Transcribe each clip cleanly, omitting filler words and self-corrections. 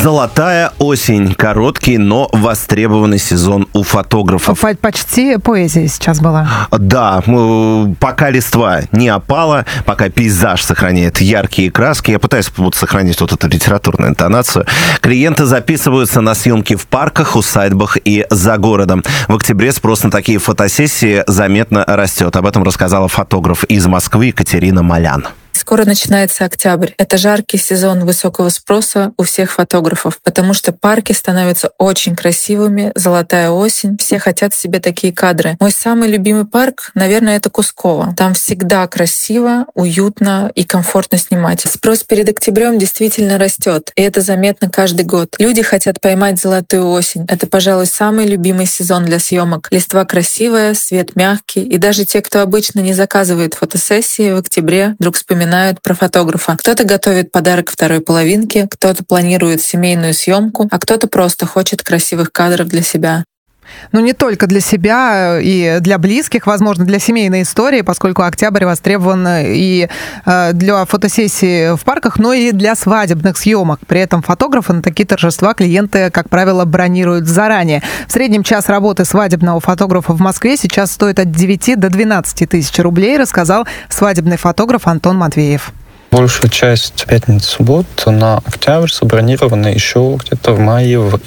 Золотая осень. Короткий, но востребованный сезон у фотографов. Почти поэзия сейчас была. Да, пока листва не опала, пока пейзаж сохраняет яркие краски, я пытаюсь сохранить вот эту литературную интонацию, клиенты записываются на съемки в парках, усадьбах и за городом. В октябре спрос на такие фотосессии заметно растет. Об этом рассказала фотограф из Москвы Екатерина Малян. Скоро начинается октябрь. Это жаркий сезон высокого спроса у всех фотографов, потому что парки становятся очень красивыми, золотая осень, все хотят себе такие кадры. Мой самый любимый парк, наверное, это Кусково. Там всегда красиво, уютно и комфортно снимать. Спрос перед октябрем действительно растет, и это заметно каждый год. Люди хотят поймать золотую осень. Это, пожалуй, самый любимый сезон для съемок. Листва красивая, свет мягкий, и даже те, кто обычно не заказывает фотосессии, в октябре вдруг вспоминают про фотографа. Кто-то готовит подарок второй половинке, кто-то планирует семейную съемку, а кто-то просто хочет красивых кадров для себя. Не только для себя и для близких, возможно, для семейной истории, поскольку октябрь востребован и для фотосессий в парках, но и для свадебных съемок. При этом фотографы на такие торжества клиенты, как правило, бронируют заранее. В среднем час работы свадебного фотографа в Москве сейчас стоит от 9 до 12 тысяч рублей, рассказал свадебный фотограф Антон Матвеев. Большая часть пятниц, суббот на октябрь забронирована еще где-то в мае, в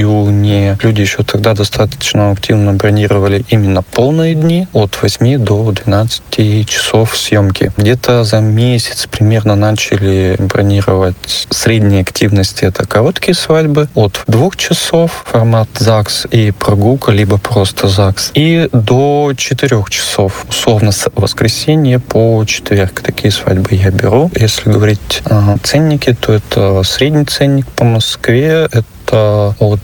июне. Люди еще тогда достаточно активно бронировали именно полные дни от 8 до 12 часов съемки. Где-то за месяц примерно начали бронировать средней активности. Это короткие свадьбы от 2 часов, формат ЗАГС и прогулка, либо просто ЗАГС, и до 4 часов. Условно с воскресенья по четверг такие свадьбы я беру. Если говорить о ценнике, то это средний ценник по Москве. Это от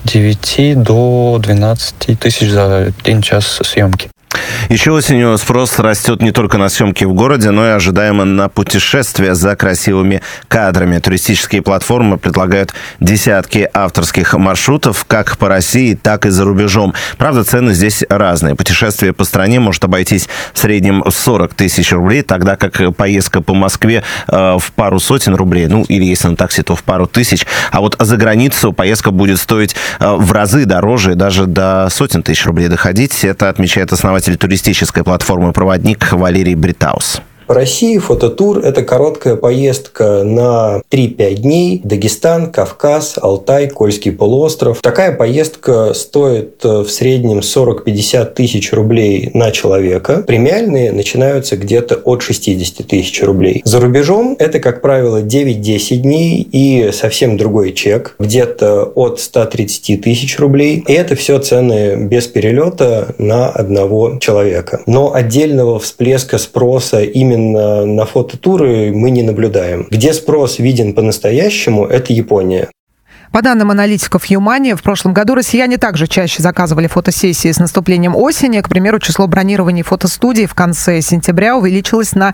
9 до 12 тысяч за день-час съемки. Еще осенью спрос растет не только на съемки в городе, но и ожидаемо на путешествия за красивыми кадрами. Туристические платформы предлагают десятки авторских маршрутов как по России, так и за рубежом. Правда, цены здесь разные. Путешествие по стране может обойтись в среднем 40 тысяч рублей, тогда как поездка по Москве в пару сотен рублей, или если на такси, то в пару тысяч. А вот за границу поездка будет стоить в разы дороже, даже до сотен тысяч рублей доходить. Это отмечает основатель туристической платформы «Проводник» Валерий Бритаус. По России фототур – это короткая поездка на 3-5 дней. Дагестан, Кавказ, Алтай, Кольский полуостров. Такая поездка стоит в среднем 40-50 тысяч рублей на человека. Премиальные начинаются где-то от 60 тысяч рублей. За рубежом это, как правило, 9-10 дней и совсем другой чек. Где-то от 130 тысяч рублей. И это все цены без перелета на одного человека. Но отдельного всплеска спроса именно на фототуры мы не наблюдаем. Где спрос виден по-настоящему, это Япония. По данным аналитиков Юмани, в прошлом году россияне также чаще заказывали фотосессии с наступлением осени. К примеру, число бронирований фотостудий в конце сентября увеличилось на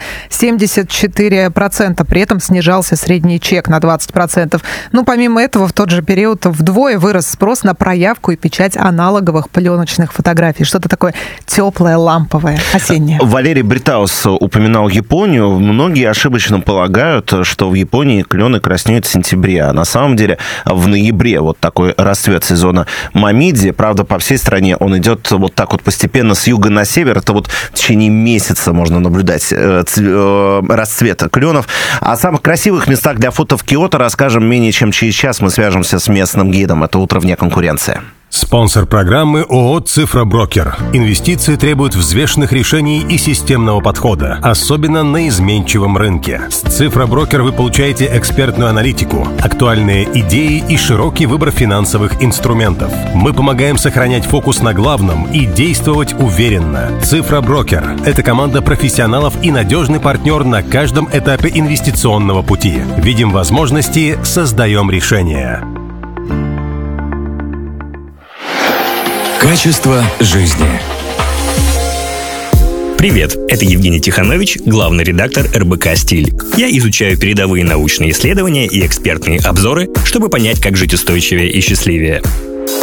74%. При этом снижался средний чек на 20%. Помимо этого, в тот же период вдвое вырос спрос на проявку и печать аналоговых пленочных фотографий. Что-то такое теплое, ламповое, осеннее. Валерий Бритаус упоминал Японию. Многие ошибочно полагают, что в Японии клены краснеют в сентябре. А на самом деле в ноябре вот такой расцвет сезона Момидзи. Правда, по всей стране он идет вот так вот постепенно с юга на север. Это вот в течение месяца можно наблюдать расцвет кленов. О самых красивых местах для фото в Киото расскажем менее чем через час. Мы свяжемся с местным гидом. Это «Утро вне конкуренции». Спонсор программы ООО «Цифроброкер». Инвестиции требуют взвешенных решений и системного подхода, особенно на изменчивом рынке. С «Цифроброкер» вы получаете экспертную аналитику, актуальные идеи и широкий выбор финансовых инструментов. Мы помогаем сохранять фокус на главном и действовать уверенно. «Цифроброкер» — это команда профессионалов и надежный партнер на каждом этапе инвестиционного пути. Видим возможности, создаем решения. Качество жизни. Привет, это Евгений Тиханович, главный редактор РБК «Стиль». Я изучаю передовые научные исследования и экспертные обзоры, чтобы понять, как жить устойчивее и счастливее.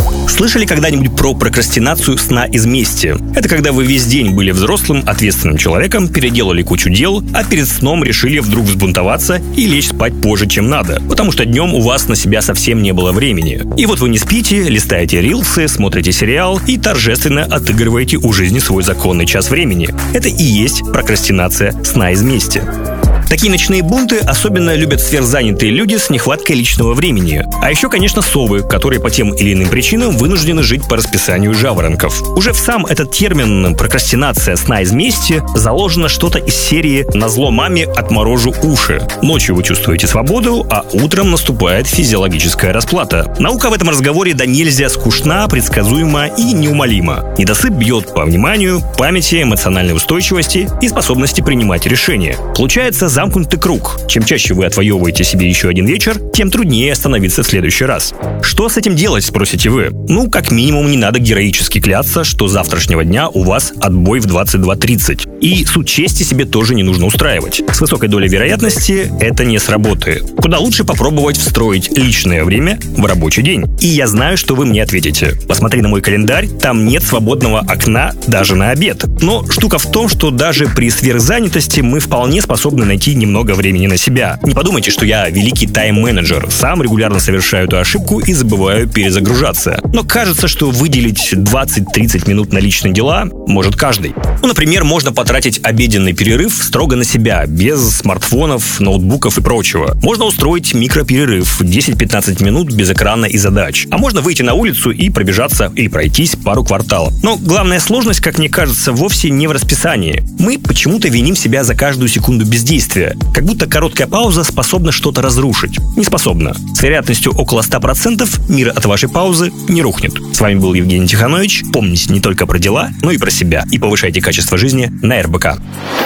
Слышали когда-нибудь про прокрастинацию сна из мести? Это когда вы весь день были взрослым, ответственным человеком, переделали кучу дел, а перед сном решили вдруг взбунтоваться и лечь спать позже, чем надо, потому что днем у вас на себя совсем не было времени. И вот вы не спите, листаете рилсы, смотрите сериал и торжественно отыгрываете у жизни свой законный час времени. Это и есть прокрастинация сна из мести. Такие ночные бунты особенно любят сверхзанятые люди с нехваткой личного времени. А еще, конечно, совы, которые по тем или иным причинам вынуждены жить по расписанию жаворонков. Уже в сам этот термин «прокрастинация сна из мести» заложено что-то из серии «назло маме отморожу уши». Ночью вы чувствуете свободу, а утром наступает физиологическая расплата. Наука в этом разговоре да нельзя скучна, предсказуема и неумолима. Недосып бьет по вниманию, памяти, эмоциональной устойчивости и способности принимать решения. Получается замкнутый круг. Чем чаще вы отвоевываете себе еще один вечер, тем труднее остановиться в следующий раз. Что с этим делать, спросите вы? Ну, как минимум, не надо героически кляться, что завтрашнего дня у вас отбой в 22:30. И суд чести себе тоже не нужно устраивать. С высокой долей вероятности это не сработает. Куда лучше попробовать встроить личное время в рабочий день. И я знаю, что вы мне ответите. Посмотри на мой календарь, там нет свободного окна даже на обед. Но штука в том, что даже при сверхзанятости мы вполне способны найти немного времени на себя. Не подумайте, что я великий тайм-менеджер. Сам регулярно совершаю эту ошибку и забываю перезагружаться. Но кажется, что выделить 20-30 минут на личные дела может каждый. Ну, например, можно потратить обеденный перерыв строго на себя, без смартфонов, ноутбуков и прочего. Можно устроить микроперерыв 10-15 минут без экрана и задач. А можно выйти на улицу и пробежаться или пройтись пару кварталов. Но главная сложность, как мне кажется, вовсе не в расписании. Мы почему-то виним себя за каждую секунду бездействия. Как будто короткая пауза способна что-то разрушить. Не способна. С вероятностью около 100% мир от вашей паузы не рухнет. С вами был Евгений Тиханович. Помните не только про дела, но и про себя. И повышайте качество жизни на РБК.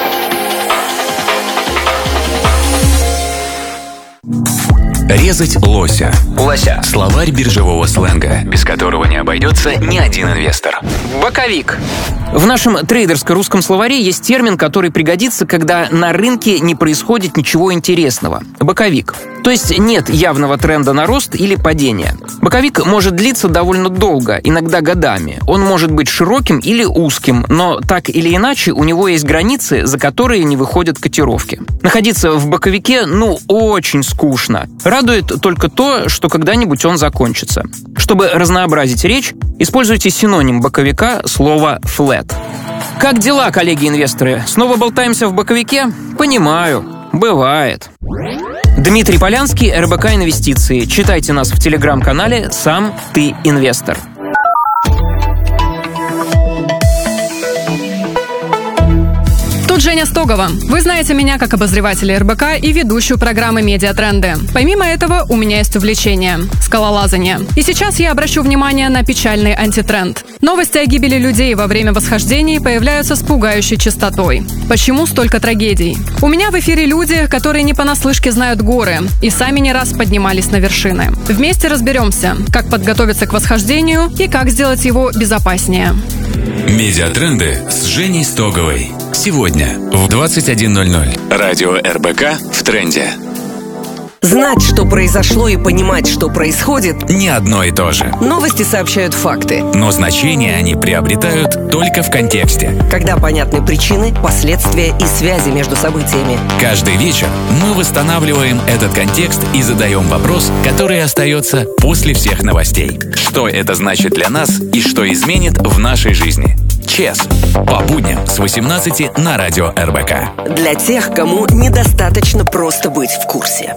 Резать лося. Лося. Словарь биржевого сленга, без которого не обойдется ни один инвестор. Боковик. В нашем трейдерско-русском словаре есть термин, который пригодится, когда на рынке не происходит ничего интересного. Боковик. То есть нет явного тренда на рост или падение. Боковик может длиться довольно долго, иногда годами. Он может быть широким или узким, но так или иначе у него есть границы, за которые не выходят котировки. Находиться в боковике, очень скучно. Радует только то, что когда-нибудь он закончится. Чтобы разнообразить речь, используйте синоним боковика слово «flat». Как дела, коллеги-инвесторы? Снова болтаемся в боковике? Понимаю. Бывает. Дмитрий Полянский, РБК Инвестиции. Читайте нас в телеграм-канале «Сам ты инвестор». Тут Женя Стогова. Вы знаете меня как обозревателя РБК и ведущую программы «Медиатренды». Помимо этого, у меня есть увлечение – скалолазание. И сейчас я обращу внимание на печальный антитренд. Новости о гибели людей во время восхождений появляются с пугающей частотой. Почему столько трагедий? У меня в эфире люди, которые не понаслышке знают горы и сами не раз поднимались на вершины. Вместе разберемся, как подготовиться к восхождению и как сделать его безопаснее. Медиатренды с Женей Стоговой. Сегодня в 21:00. Радио РБК в тренде. Знать, что произошло, и понимать, что происходит, не одно и то же. Новости сообщают факты. Но значение они приобретают только в контексте. Когда понятны причины, последствия и связи между событиями. Каждый вечер мы восстанавливаем этот контекст и задаем вопрос, который остается после всех новостей. Что это значит для нас и что изменит в нашей жизни? ЧЕС. По будням с 18 на радио РБК. Для тех, кому недостаточно просто быть в курсе.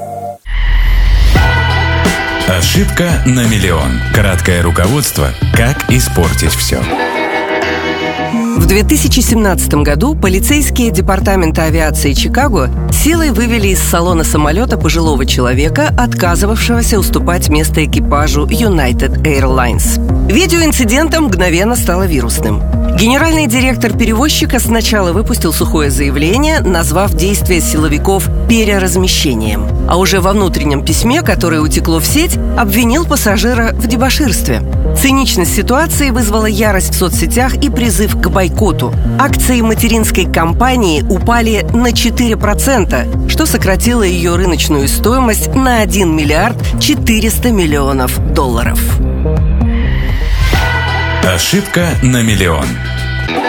Ошибка на миллион. Краткое руководство «Как испортить все». В 2017 году полицейские департамента авиации Чикаго силой вывели из салона самолета пожилого человека, отказывавшегося уступать место экипажу United Airlines. Видео инцидента мгновенно стало вирусным. Генеральный директор перевозчика сначала выпустил сухое заявление, назвав действия силовиков переразмещением. А уже во внутреннем письме, которое утекло в сеть, обвинил пассажира в дебоширстве. Циничность ситуации вызвала ярость в соцсетях и призыв к бойкоту. Акции материнской компании упали на 4%, что сократило ее рыночную стоимость на $1 миллиард 400 миллионов. Ошибка на миллион.